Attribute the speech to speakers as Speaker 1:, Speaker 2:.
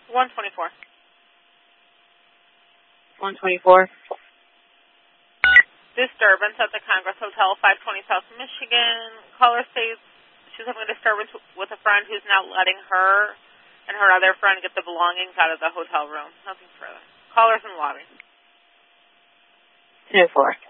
Speaker 1: 124.
Speaker 2: 124.
Speaker 1: Disturbance at the Congress Hotel, 520 South Michigan. Caller says she's having a disturbance with a friend who's not letting her and her other friend get the belongings out of the hotel room. Nothing further. Caller's in the lobby.
Speaker 2: 2-4.